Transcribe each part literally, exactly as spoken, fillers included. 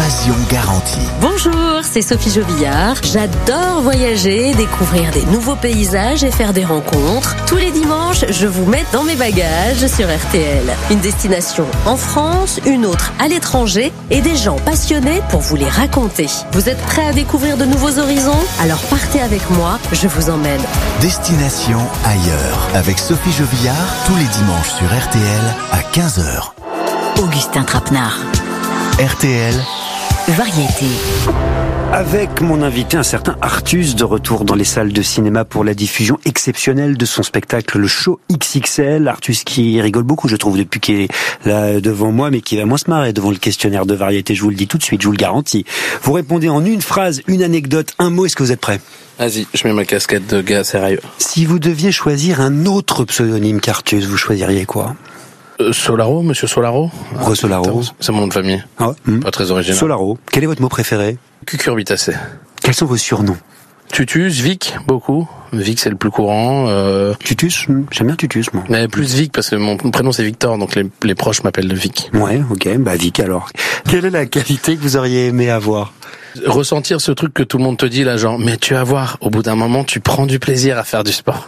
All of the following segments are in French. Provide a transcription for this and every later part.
évasion garantie. Bonjour, c'est Sophie Jovillard. J'adore voyager, découvrir des nouveaux paysages et faire des rencontres. Tous les dimanches, je vous mets dans mes bagages sur R T L. Une destination en France, une autre à l'étranger et des gens passionnés pour vous les raconter. Vous êtes prêts à découvrir de nouveaux horizons ? Alors partez avec moi, je vous emmène. Destination ailleurs avec Sophie Jovillard tous les dimanches sur R T L à quinze heures. Augustin Trapenard. R T L Variété. Avec mon invité, un certain Artus, de retour dans les salles de cinéma pour la diffusion exceptionnelle de son spectacle, le Show X X L. Artus qui rigole beaucoup, je trouve, depuis qu'il est là devant moi, mais qui va moins se marrer devant le questionnaire de variété. Je vous le dis tout de suite, je vous le garantis. Vous répondez en une phrase, une anecdote, un mot. Est-ce que vous êtes prêts ? Vas-y, je mets ma casquette de gars sérieux. Si vous deviez choisir un autre pseudonyme qu'Artus, vous choisiriez quoi ? Euh, Solaro, monsieur Solaro. Re Solaro. C'est mon nom de famille. Ah ouais. hmm. Pas très original. Solaro. Quel est votre mot préféré ? Cucurbitacé. Quels sont vos surnoms ? Tutus, Vic, beaucoup. Vic, c'est le plus courant. Euh... Tutus, j'aime bien Tutus, moi. Mais plus Vic, parce que mon prénom c'est Victor, donc les, les proches m'appellent Vic. Ouais, ok, bah Vic alors. Quelle est la qualité que vous auriez aimé avoir ? Ressentir ce truc que tout le monde te dit là, genre, mais tu vas voir, au bout d'un moment, tu prends du plaisir à faire du sport.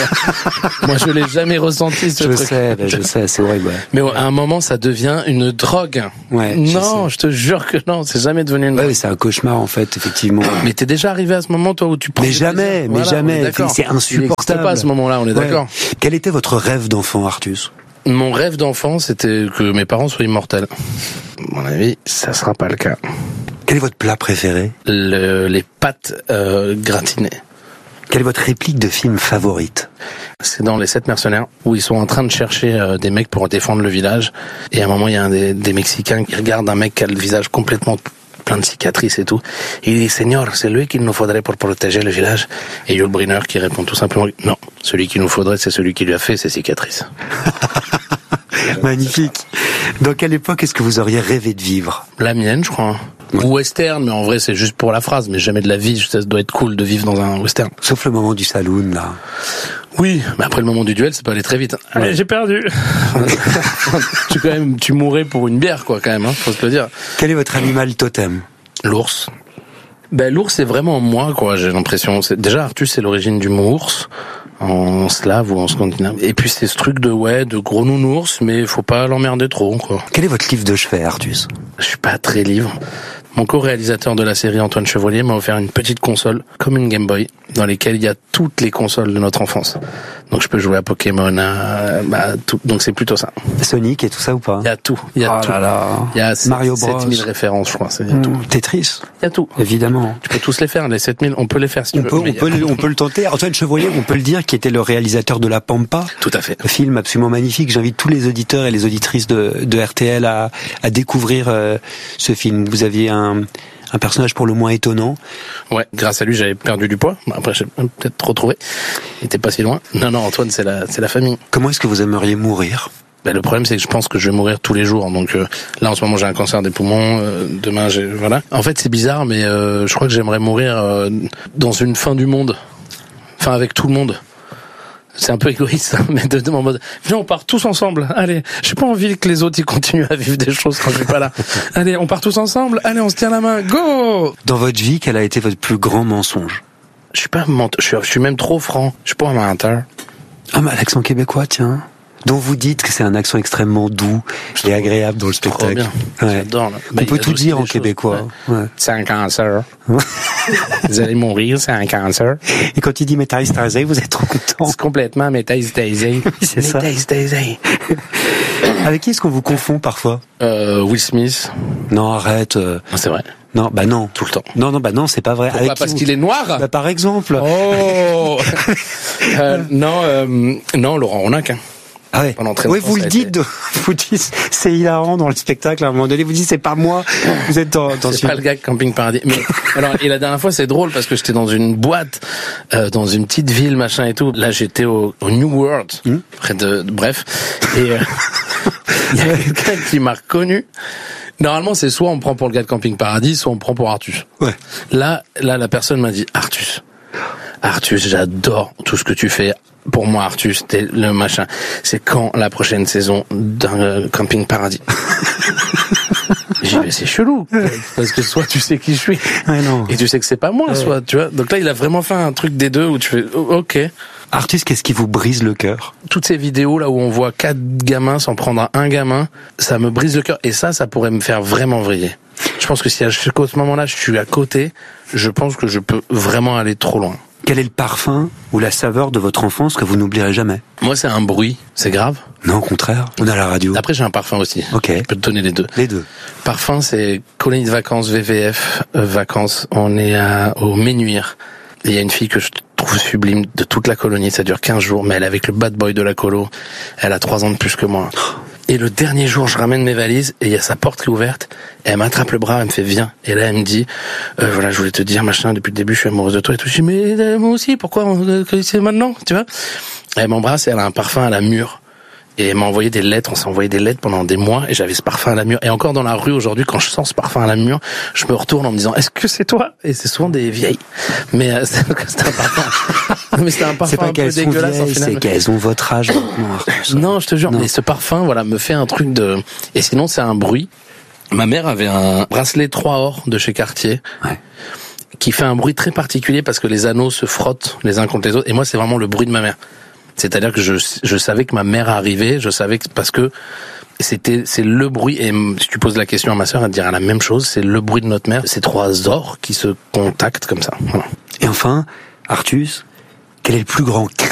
Moi, je l'ai jamais ressenti, ce je truc. Sais, bah, je sais, c'est horrible. Ouais. Mais à un moment, ça devient une drogue. Ouais. Non, je, je te jure que non, c'est jamais devenu une drogue. Ouais, c'est un cauchemar, en fait, effectivement. Mais t'es déjà arrivé à ce moment, toi, où tu prends Mais du jamais, plaisir. mais Voilà, jamais. C'est insupportable. Il pas à ce moment-là, on est ouais. d'accord. Quel était votre rêve d'enfant, Artus ? Mon rêve d'enfant, c'était que mes parents soient immortels. À mon avis, ça sera pas le cas. Quel est votre plat préféré ? Le, les pâtes euh, gratinées. Quelle est votre réplique de film favorite ? C'est dans Les Sept Mercenaires, où ils sont en train de chercher euh, des mecs pour défendre le village. Et à un moment, il y a un des, des Mexicains qui regarde un mec qui a le visage complètement plein de cicatrices et tout. Et il dit, Seigneur, c'est lui qu'il nous faudrait pour protéger le village. Et Yul Brynner qui répond tout simplement, non, celui qu'il nous faudrait, c'est celui qui lui a fait ses cicatrices. Magnifique. Dans quelle époque est-ce que vous auriez rêvé de vivre ? La mienne, je crois. Ouais. Ou western, mais en vrai, c'est juste pour la phrase. Mais jamais de la vie, ça doit être cool de vivre dans un western. Sauf le moment du saloon, là. Oui, mais après le moment du duel, ça peut aller très vite. Ouais. Allez, j'ai perdu. tu quand même, tu mourrais pour une bière, quoi, quand même, hein, faut se le dire. Quel est votre animal totem ? L'ours. Ben, l'ours, c'est vraiment moi, quoi, j'ai l'impression. C'est... Déjà, Artus, c'est l'origine du mot ours, en slave ou en scandinave. Et puis, c'est ce truc de, ouais, de gros nounours, mais faut pas l'emmerder trop, quoi. Quel est votre livre de chevet, Artus ? Je suis pas très livre. Mon co-réalisateur de la série, Antoine Chevalier, m'a offert une petite console, comme une Game Boy, dans laquelle il y a toutes les consoles de notre enfance. Donc je peux jouer à Pokémon, à, bah, tout. Donc c'est plutôt ça. Sonic et tout ça ou pas ? Il y a tout. Il y a oh tout. Là là. Il y a Mario Bros. sept mille références, je crois. Il y a mmh, tout. Tetris. Il y a tout. Évidemment. Tu peux tous les faire, les sept mille. On peut les faire si on tu peut, veux. On peut, le, on peut le tenter. Antoine Chevalier, on peut le dire, qui était le réalisateur de La Pampa. Tout à fait. Le film absolument magnifique. J'invite tous les auditeurs et les auditrices de, de R T L à, à découvrir euh, ce film. Vous aviez un... un personnage pour le moins étonnant. Ouais, grâce à lui, j'avais perdu du poids. Après, j'ai peut-être retrouvé. Il était pas si loin. Non, non, Antoine, c'est la, c'est la famille. Comment est-ce que vous aimeriez mourir ? Ben, le problème, c'est que je pense que je vais mourir tous les jours. Donc euh, là, en ce moment, j'ai un cancer des poumons. Euh, demain, j'ai voilà. En fait, c'est bizarre, mais euh, je crois que j'aimerais mourir euh, dans une fin du monde. Enfin, avec tout le monde. C'est un peu égoïste, hein, mais de, de en mode, viens, on part tous ensemble. Allez, j'ai pas envie que les autres ils continuent à vivre des choses quand je suis pas là. Allez, on part tous ensemble. Allez, on se tient la main. Go! Dans votre vie, quel a été votre plus grand mensonge ? Je suis pas menteur. Je suis, je suis même trop franc. Je suis pas un menteur. Ah, mais l'accent québécois, tiens. Dont vous dites que c'est un accent extrêmement doux et agréable dans le spectacle. Bien. Ouais. J'adore. Là. On Bah, peut tout dire en québécois. Ouais. Ouais. C'est un cancer. Vous allez mourir, c'est un cancer. Et quand il dit métastasie, vous êtes trop content. C'est complètement métastasie. Oui, c'est ça. Métastasie. Avec qui est-ce qu'on vous confond parfois ? euh, Will Smith. Non, arrête. Euh... Non, c'est vrai. Non, bah non. Tout le temps. Non, non, bah non, c'est pas vrai. Pourquoi ? Avec Parce qui qu'il vous... est noir. Bah, par exemple. Oh. euh, non, euh, non, Laurent Ronac. Hein. Ah ouais. Pendant très oui, longtemps, vous ça le a dites, été... de... vous dites, c'est hilarant dans le spectacle. À un moment donné, vous dites, c'est pas moi. Vous êtes dans, dans c'est une... pas le gars de Camping Paradis. Mais alors, et la dernière fois, c'est drôle parce que j'étais dans une boîte, euh, dans une petite ville, machin et tout. Là, j'étais au, au New World, mmh. près de, de, bref. Et euh, il y a quelqu'un qui m'a reconnu. Normalement, c'est soit on me prend pour le gars de Camping Paradis, soit on me prend pour Artus. Ouais. Là, là, la personne m'a dit, Artus. Artus, j'adore tout ce que tu fais. Pour moi, Artus, t'es le machin. C'est quand la prochaine saison d'un euh, Camping Paradis? J'ai dit, c'est chelou. Parce que soit tu sais qui je suis. Ouais, non. Et tu sais que c'est pas moi, ouais. soit, tu vois. Donc là, il a vraiment fait un truc des deux où tu fais, oh, ok. Artus, qu'est-ce qui vous brise le cœur? Toutes ces vidéos là où on voit quatre gamins s'en prendre à un gamin, ça me brise le cœur. Et ça, ça pourrait me faire vraiment vriller. Je pense que si à ce moment-là, je suis à côté, je pense que je peux vraiment aller trop loin. Quel est le parfum ou la saveur de votre enfance que vous n'oublierez jamais? Moi, c'est un bruit. C'est grave? Non, au contraire. On a la radio. Après, j'ai un parfum aussi. Ok. Je peux te donner les deux. Les deux. Parfum, c'est colonie de vacances, V V F, euh, vacances. On est à, au Ménuire. Il y a une fille que je trouve sublime de toute la colonie. Ça dure quinze jours, mais elle est avec le bad boy de la colo. Elle a trois ans de plus que moi. Et le dernier jour, je ramène mes valises et il y a sa porte qui est ouverte. Et elle m'attrape le bras, elle me fait viens. Et là, elle me dit, euh, voilà, je voulais te dire machin. Depuis le début, je suis amoureuse de toi et tout. Je dis mais euh, moi aussi. Pourquoi euh, c'est maintenant, tu vois? Et elle m'embrasse et elle a un parfum à la mûre. Et elle m'a envoyé des lettres, on s'est envoyé des lettres pendant des mois, et j'avais ce parfum à la mûre. Et encore dans la rue aujourd'hui, quand je sens ce parfum à la mûre, je me retourne en me disant, est-ce que c'est toi? Et c'est souvent des vieilles. Mais euh, c'est, c'est un parfum. Mais c'était un parfum c'est pas un peu qu'elles sont dégueulasse vieilles, en final. c'est qu'elles ont votre âge maintenant, Artus. Non, je te jure, Non. mais ce parfum, voilà, me fait un truc de... Et sinon, c'est un bruit. Ma mère avait un bracelet trois or de chez Cartier. Ouais. Qui fait un bruit très particulier parce que les anneaux se frottent les uns contre les autres. Et moi, c'est vraiment le bruit de ma mère. C'est-à-dire que je, je savais que ma mère arrivait, je savais que, parce que c'était, c'est le bruit, et si tu poses la question à ma sœur, elle te dira la même chose, c'est le bruit de notre mère, ces trois ors qui se contactent comme ça. Voilà. Et enfin, Artus, quel est le plus grand